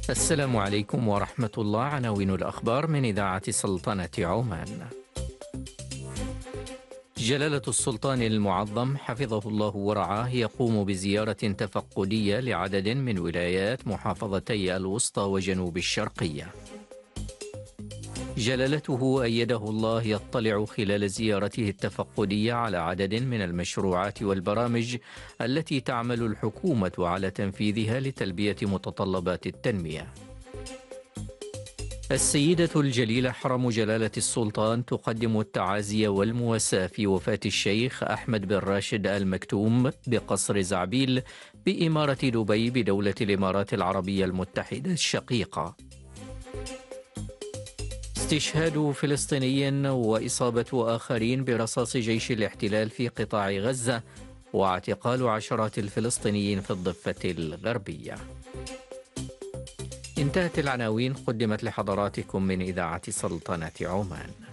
السلام عليكم ورحمة الله. عناوين الأخبار من إذاعة سلطنة عمان. جلالة السلطان المعظم حفظه الله ورعاه يقوم بزيارة تفقدية لعدد من ولايات محافظتي الوسطى وجنوب الشرقية. جلالته أيده الله يطلع خلال زيارته التفقدية على عدد من المشروعات والبرامج التي تعمل الحكومة على تنفيذها لتلبية متطلبات التنمية. السيدة الجليلة حرم جلالة السلطان تقدم التعازي والمواساة في وفاة الشيخ أحمد بن راشد آل مكتوم بقصر زعبيل بإمارة دبي بدولة الإمارات العربية المتحدة الشقيقة. استشهاد فلسطيني وإصابة آخرين برصاص جيش الاحتلال في قطاع غزة، واعتقال عشرات الفلسطينيين في الضفة الغربية. انتهت العناوين، قدمت لحضراتكم من إذاعة سلطنة عمان.